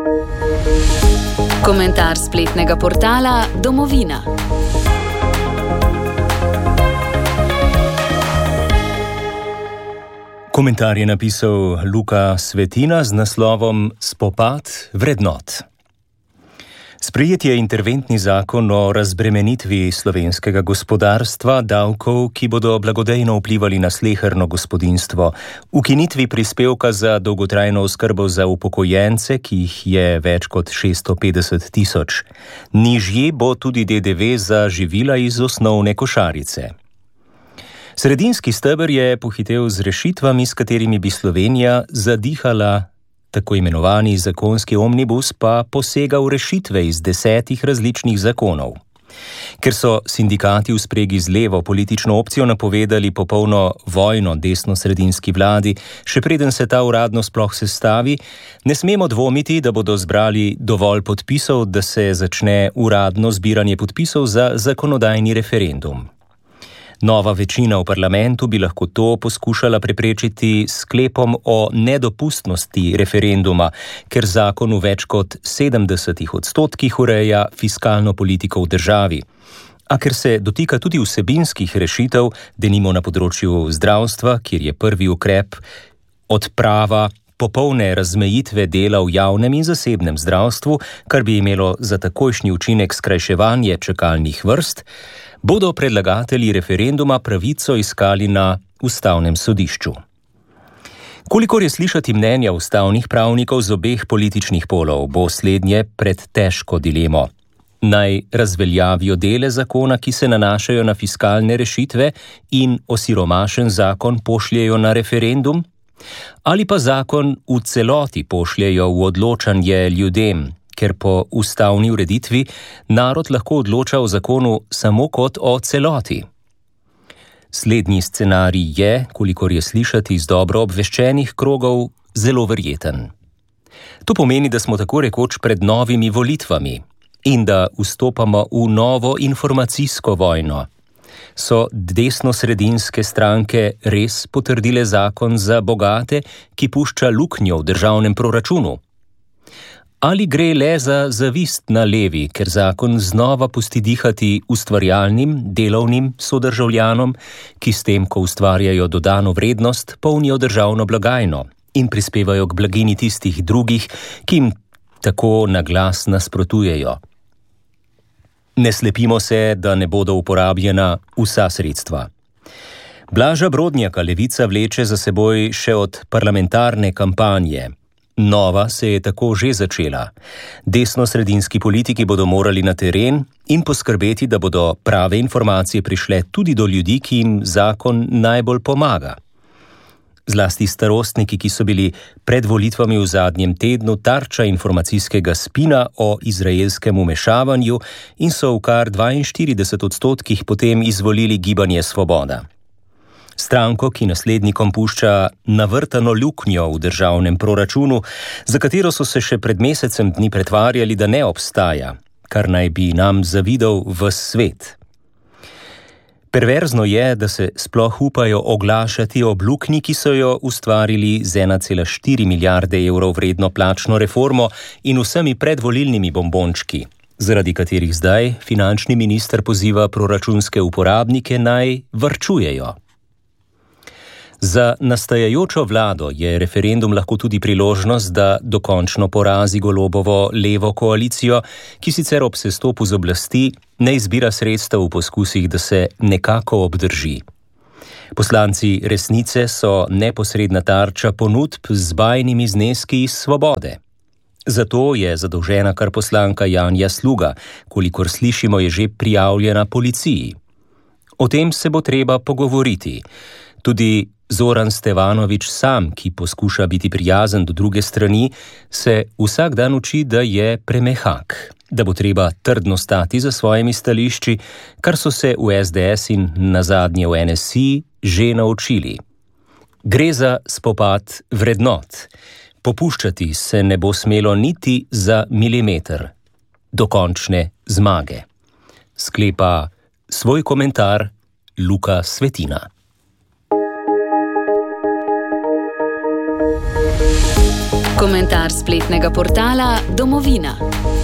Komentar spletnega portala Domovina. Komentar je napisal Luka Svetina z naslovom Spopad vrednot. Sprejet je interventni zakon o razbremenitvi slovenskega gospodarstva, davkov, ki bodo blagodejno vplivali na sleherno gospodinjstvo, ukinitvi prispevka za dolgotrajno oskrbo za upokojence, ki jih je več kot 650 tisoč. Nižji bo tudi DDV za živila iz osnovne košarice. Sredinski steber je pohitel z rešitvami, s katerimi bi Slovenija zadihala. Tako imenovani zakonski omnibus pa posega v rešitve iz 10 različnih zakonov. Ker so sindikati v spregi z levo politično opcijo napovedali popolno vojno desno-sredinski vladi, še preden se ta uradno sploh sestavi, ne smemo dvomiti, da bodo zbrali dovolj podpisov, da se začne uradno zbiranje podpisov za zakonodajni referendum. Nova večina v parlamentu bi lahko to poskušala preprečiti s sklepom o nedopustnosti referenduma, ker zakon v več kot 70% ureja fiskalno politiko v državi. A ker se dotika tudi vsebinskih rešitev, denimo na področju zdravstva, kjer je prvi ukrep odprava popolne razmejitve dela v javnem in zasebnem zdravstvu, kar bi imelo za takojšnji učinek skrajševanje čakalnih vrst, bodo predlagatelji referenduma pravico iskali na ustavnem sodišču. Kolikor je slišati mnenja ustavnih pravnikov z obeh političnih polov, bo slednje pred težko dilemo. Naj razveljavijo dele zakona, ki se nanašajo na fiskalne rešitve in osiromašen zakon pošljejo na referendum? Ali pa zakon v celoti pošljejo v odločanje ljudem, ker po ustavni ureditvi narod lahko odloča o zakonu samo kot o celoti. Slednji scenarij je, kolikor je slišati iz dobro obveščenih krogov, zelo verjeten. To pomeni, da smo tako rekoč pred novimi volitvami in da vstopamo v novo informacijsko vojno. So desno-sredinske stranke res potrdile zakon za bogate, ki pušča luknjo v državnem proračunu? Ali gre le za zavist na levi, ker zakon znova pusti dihati ustvarjalnim, delovnim sodržavljanom, ki s tem, ko ustvarjajo dodano vrednost, polnijo državno blagajno in prispevajo k blagini tistih drugih, ki jim tako na glas nasprotujejo? Ne slepimo se, da ne bodo uporabljena vsa sredstva. Blaža Brodnjaka Levica vleče za seboj še od parlamentarne kampanje. Nova se je tako že začela. Desno-sredinski politiki bodo morali na teren in poskrbeti, da bodo prave informacije prišle tudi do ljudi, ki jim zakon najbolj pomaga. Zlasti starostniki, ki so bili pred volitvami v zadnjem tednu tarča informacijskega spina o izraelskem vmešavanju in so v kar 42% potem izvolili Gibanje Svoboda. Stranko, ki naslednikom pušča navrtano luknjo v državnem proračunu, za katero so se še pred mesecem dni pretvarjali, da ne obstaja, kar naj bi nam zavidal ves svet. Perverzno je, da se sploh upajo oglašati ob luknji, ki so jo ustvarili z 1,4 milijarde evrov vredno plačno reformo in vsemi predvolilnimi bombončki, zaradi katerih zdaj finančni minister poziva proračunske uporabnike naj varčujejo. Za nastajajočo vlado je referendum lahko tudi priložnost, da dokončno porazi Golobovo levo koalicijo, ki sicer ob sestopu z oblasti ne izbira sredstev v poskusih, da se nekako obdrži. Poslanci Resnice so neposredna tarča ponudb z bajnimi zneski iz Svobode. Zato je zadolžena kar poslanka Janja Sluga, kolikor slišimo, je že prijavljena policiji. O tem se bo treba pogovoriti. Tudi Zoran Stevanovič sam, ki poskuša biti prijazen do druge strani, se vsak dan uči, da je premehak, da bo treba trdno stati za svojimi stališči, kar so se v SDS in nazadnje v NSI že naučili. Gre za spopad vrednot. Popuščati se ne bo smelo niti za milimeter. Dokončne zmage. Sklepa svoj komentar Luka Svetina. Komentar spletnega portala Domovina.